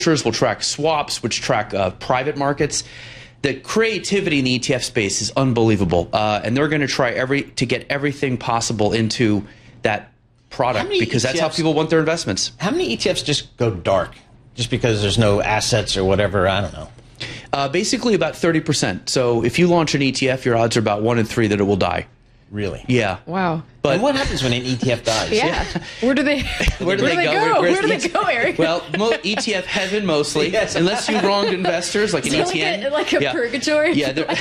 will track swaps, which track private markets. The creativity in the ETF space is unbelievable, and they're going to try to get everything possible into that product because that's how people want their investments. How many ETFs just go dark just because there's no assets or whatever? I don't know. Basically about 30%. So if you launch an ETF, your odds are about 1 in 3 that it will die. Really? Yeah. Wow. But and what happens when an ETF dies? Yeah. Where do they go? Where do they go, Eric? Well, ETF heaven mostly, yes. Unless you wronged investors like an ETN. Like a purgatory? Yeah. Like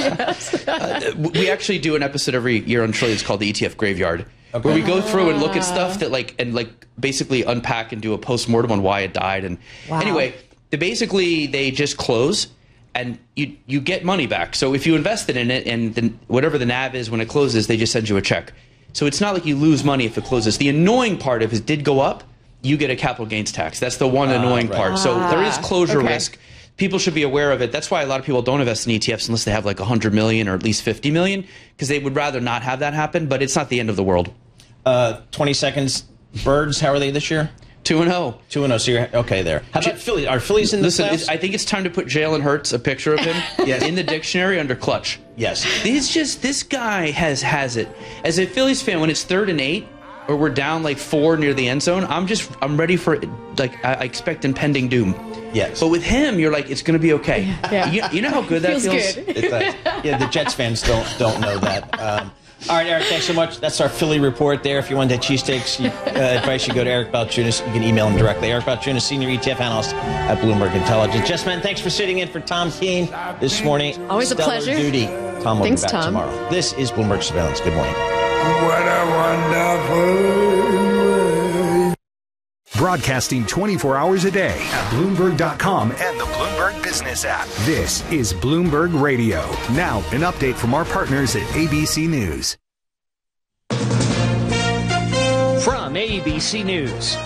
ETFs. We actually do an episode every year on Trillions called the ETF Graveyard, where we go through and look at stuff that basically unpack and do a post-mortem on why it died. And anyway, they just close. And you get money back. So if you invested in it and then whatever the NAV is when it closes, they just send you a check. So it's not like you lose money if it closes. The annoying part, if it did go up, you get a capital gains tax. That's the one annoying part. So there is closure risk. People should be aware of it. That's why a lot of people don't invest in ETFs unless they have like 100 million or at least 50 million, because they would rather not have that happen. But it's not the end of the world. 20 seconds. Birds, how are they this year? 2-0. 2-0, so you're okay there. How about Phillies? Are Phillies in the playoffs? I think it's time to put Jalen Hurts, a picture of him, in the dictionary under clutch. Yes. This guy has it. As a Phillies fan, when it's 3rd and 8, or we're down like 4 near the end zone, I'm ready for I expect impending doom. Yes. But with him, you're like, it's going to be okay. Yeah. You know how good that feels? Good. It does. Yeah, the Jets fans don't know that. All right, Eric, thanks so much. That's our Philly report there. If you want that cheesesteaks advice, you go to Eric Balchunas. You can email him directly. Eric Balchunas, Senior ETF Analyst at Bloomberg Intelligence. Jess, man, thanks for sitting in for Tom Keene this morning. Always a pleasure. Duty. Tom will be back Tom. tomorrow. This is Bloomberg Surveillance. Good morning. What a wonderful world. Broadcasting 24 hours a day at Bloomberg.com and the Bloomberg Business app. This is Bloomberg Radio. Now, an update from our partners at ABC News. From ABC News,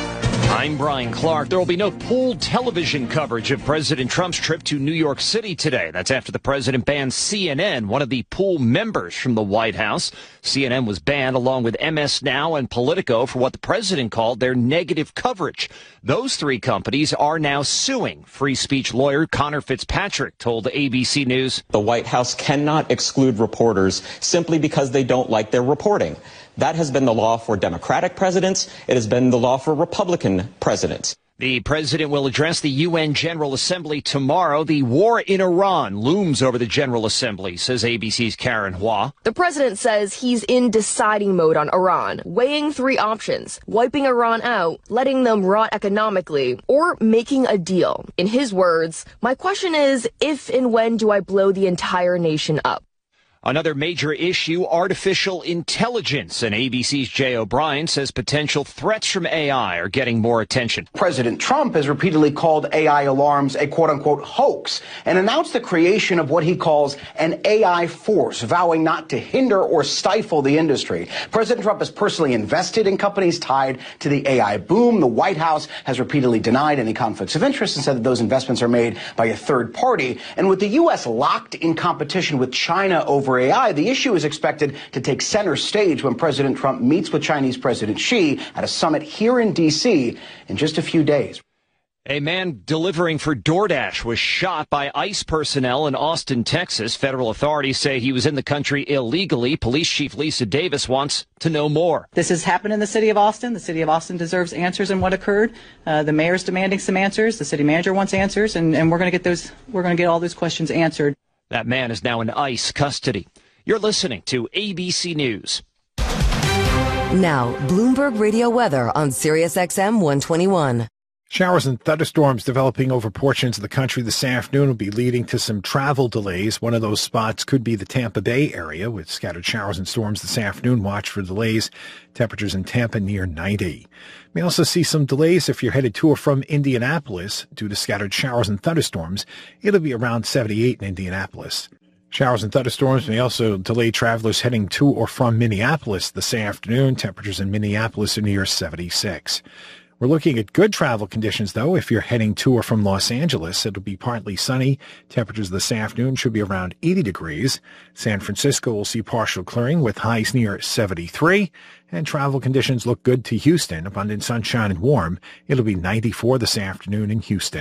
I'm Brian Clark. There will be no pooled television coverage of President Trump's trip to New York City today. That's after the president banned CNN, one of the pool members, from the White House. CNN was banned along with MS Now and Politico for what the president called their negative coverage. Those 3 companies are now suing. Free speech lawyer Connor Fitzpatrick told ABC News, "The White House cannot exclude reporters simply because they don't like their reporting. That has been the law for Democratic presidents. It has been the law for Republican presidents." The president will address the UN General Assembly tomorrow. The war in Iran looms over the General Assembly, says ABC's Karen Hua. The president says he's in deciding mode on Iran, weighing 3 options: wiping Iran out, letting them rot economically, or making a deal. In his words, "My question is, if and when do I blow the entire nation up?" Another major issue, artificial intelligence. And ABC's Jay O'Brien says potential threats from AI are getting more attention. President Trump has repeatedly called AI alarms a quote-unquote hoax and announced the creation of what he calls an AI force, vowing not to hinder or stifle the industry. President Trump has personally invested in companies tied to the AI boom. The White House has repeatedly denied any conflicts of interest and said that those investments are made by a third party. And with the U.S. locked in competition with China over AI, the issue is expected to take center stage when President Trump meets with Chinese President Xi at a summit here in D.C. in just a few days. A man delivering for DoorDash was shot by ICE personnel in Austin, Texas. Federal authorities say he was in the country illegally. Police Chief Lisa Davis wants to know more. This has happened in the city of Austin. The city of Austin deserves answers on what occurred. The mayor's demanding some answers. The city manager wants answers, and we're going to get those. We're going to get all those questions answered. That man is now in ICE custody. You're listening to ABC News. Now, Bloomberg Radio weather on Sirius XM 121. Showers and thunderstorms developing over portions of the country this afternoon will be leading to some travel delays. One of those spots could be the Tampa Bay area with scattered showers and storms this afternoon. Watch for delays. Temperatures in Tampa near 90. May also see some delays if you're headed to or from Indianapolis due to scattered showers and thunderstorms. It'll be around 78 in Indianapolis. Showers and thunderstorms may also delay travelers heading to or from Minneapolis this afternoon. Temperatures in Minneapolis are near 76. We're looking at good travel conditions, though. If you're heading to or from Los Angeles, it'll be partly sunny. Temperatures this afternoon should be around 80 degrees. San Francisco will see partial clearing with highs near 73. And travel conditions look good to Houston. Abundant sunshine and warm. It'll be 94 this afternoon in Houston.